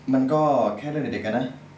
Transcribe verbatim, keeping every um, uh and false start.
มันก็แค่เรื่องเด็กๆกันนะ